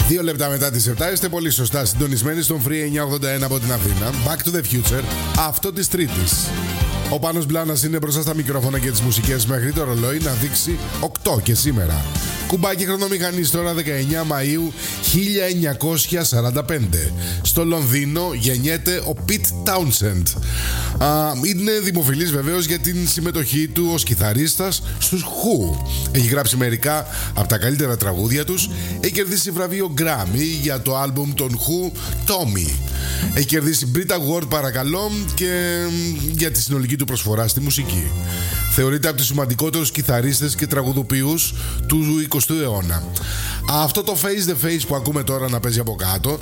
2 λεπτά μετά τις 7 είστε πολύ σωστά συντονισμένοι στον Free 981 από την Αθήνα. Back to the Future, αυτό της Τρίτης. Ο Πάνος Μπλάνας είναι μπροστά στα μικρόφωνα και τις μουσικές μέχρι το ρολόι να δείξει 8 και σήμερα. Κουμπάκι χρονομηχανής τώρα 19 Μαΐου 1945. Στο Λονδίνο γεννιέται ο Pete Townshend. Είναι δημοφιλής βεβαίως για την συμμετοχή του ως κιθαρίστας στους Who. Έχει γράψει μερικά από τα καλύτερα τραγούδια τους. Έχει κερδίσει βραβείο Grammy για το άλμπουμ των Who, Tommy. Έχει κερδίσει Brit Award παρακαλώ και για τη συνολική του προσφορά στη μουσική. Θεωρείται από τους σημαντικότερους κιθαρίστες και τραγουδοποιούς του 20ου αιώνα. Αυτό το Face the Face που ακούμε τώρα να παίζει από κάτω